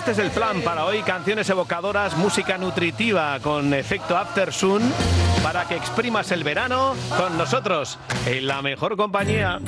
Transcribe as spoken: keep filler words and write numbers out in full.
este es el plan para hoy, canciones evocadoras, música nutritiva con efecto After Sun, para que exprimas el verano con nosotros, en la mejor compañía.